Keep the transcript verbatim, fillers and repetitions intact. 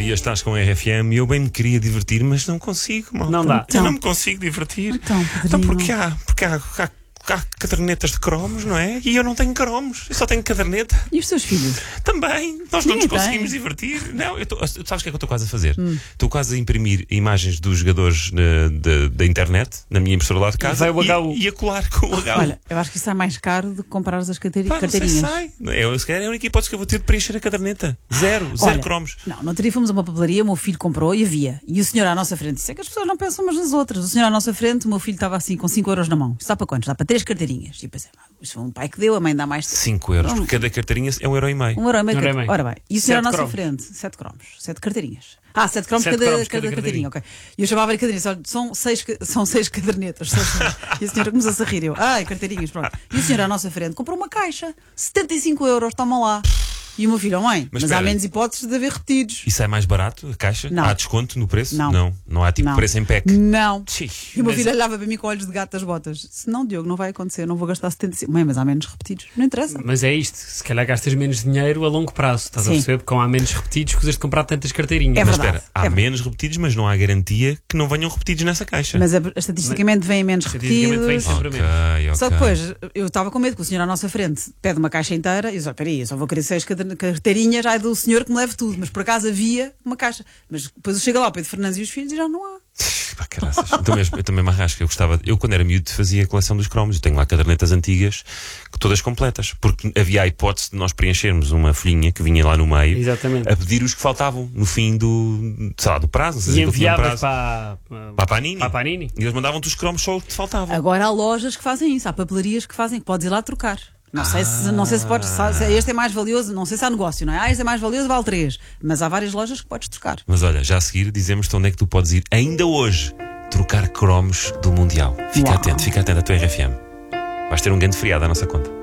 dia estás com a R F M e eu bem me queria divertir, mas não consigo, malta. Não dá. Eu não me consigo divertir. Então, Então porque há, porque há, há, há cadernetas de cromos, não é? E eu não tenho cromos, eu só tenho caderneta. E os teus filhos? Também, nós não Ninguém nos conseguimos tem. divertir. Não, eu tô, tu sabes o que é que eu estou quase a fazer? Estou hum. quase a imprimir imagens dos jogadores uh, da, da internet na minha impressora lá de casa e, vai o H U. e, e a colar com o H U. Olha, eu acho que isso sai mais caro do que comprar as carteirinhas. Pá, não sei se sai. Eu, se calhar é a única hipótese que eu vou ter de preencher a caderneta. Zero, zero Olha, cromos. Não, no outro dia fomos a uma papelaria, o meu filho comprou e havia. E o senhor à nossa frente disse: é que as pessoas não pensam umas nas outras. O senhor à nossa frente, o meu filho estava assim com cinco euros na mão. Isto dá para quantos? Dá para três carteirinhas. E eu pensei: isto foi um pai que deu, a mãe dá mais. cinco euros, porque cada carteirinha é um euro e meio. Um euro e meio. Um euro e meio. Ora bem, e o senhor à Sete nossa cromos. frente, sete cromos, sete carteirinhas. Ah, sete cromos Sete cada, cromos cada, cada carteirinha, ok. E eu chamava-lhe cadeirinhas, olha, são seis, ca- são seis cadernetas. Seis, e a senhora começou-se a rir, eu, ai, carteirinhas, pronto. E o senhor à nossa frente comprou uma caixa, setenta e cinco euros, toma lá. E o meu filho: oh mãe, Mas mas, há espera. menos hipóteses de haver repetidos. E sai mais barato a caixa? Não. Há desconto no preço? Não. Não, não há tipo Não. preço em pack. Não. Tchii. E o meu Mas- filho olhava para mim com olhos de gato das botas. Se não, Diogo, não vai acontecer, não vou gastar setenta e cinco. Mãe, mas há menos repetidos. Não interessa. Mas é isto, se calhar gastas menos dinheiro a longo prazo, estás a Sim. perceber? Porque como há menos repetidos, escusas de comprar tantas carteirinhas. É Mas verdade. espera, há É menos repetidos, mas não há garantia que não venham repetidos nessa caixa. Mas a- estatisticamente vêm menos Estatisticamente vem repetidos. sempre Ok, menos. ok. Só depois, eu estava com medo que o senhor à nossa frente pede uma caixa inteira e eu só, peraí, eu só vou querer seis cader- carteirinhas, já é do senhor que me leve tudo. Mas por acaso havia uma caixa. Mas depois eu chego lá, o Pedro Fernandes e os filhos, e já não há. Pá, caraças. Eu também, eu também me arrasco. Eu gostava, eu quando era miúdo fazia a coleção dos cromos. Eu tenho lá cadernetas antigas, que todas completas, porque havia a hipótese de nós preenchermos uma folhinha que vinha lá no meio Exatamente. a pedir os que faltavam no fim do, sei lá, do prazo. Não sei E se aquilo tinha um enviavas prazo. para, Para a Panini. para a Panini. E eles mandavam-te os cromos só o que te faltavam. Agora há lojas que fazem isso, há papelarias que fazem, que podes ir lá trocar. Não sei se, não sei se podes, se este é mais valioso, não sei se há negócio, não é? Ah, este é mais valioso, vale três. Mas há várias lojas que podes trocar. Mas olha, já a seguir dizemos-te onde é que tu podes ir ainda hoje trocar cromos do Mundial. Fica Uau. atento, fica atento à tua R F M. Vais ter um grande feriado à nossa conta.